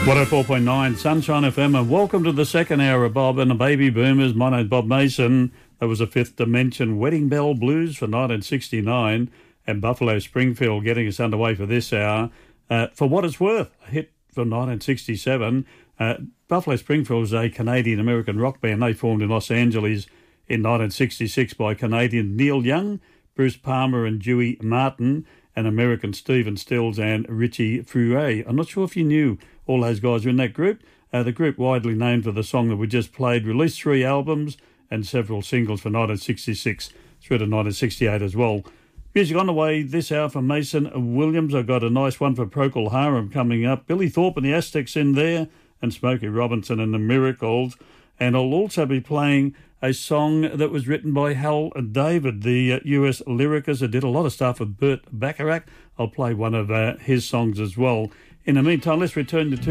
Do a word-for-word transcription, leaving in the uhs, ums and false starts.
one oh four point nine Sunshine F M, and welcome to the second hour of Bob and the Baby Boomers. My name's Bob Mason. That was a Fifth Dimension Wedding Bell Blues for nineteen sixty-nine, and Buffalo Springfield getting us underway for this hour. Uh, for what it's worth, a hit from nineteen sixty-seven. Uh, Buffalo Springfield is a Canadian-American rock band. They formed in Los Angeles in nineteen sixty-six by Canadian Neil Young, Bruce Palmer and Dewey Martin, and American Stephen Stills and Richie Furay. I'm not sure if you knew all those guys were in that group. Uh, the group, widely named for the song that we just played, released three albums and several singles for nineteen sixty-six through to nineteen sixty-eight as well. Music on the way this hour from Mason Williams. I've got a nice one for Procol Harum coming up. Billy Thorpe and the Aztecs in there, and Smokey Robinson and the Miracles. And I'll also be playing a song that was written by Hal David, the uh, U S lyricist who did a lot of stuff with Burt Bacharach. I'll play one of uh, his songs as well. In the meantime, let's return to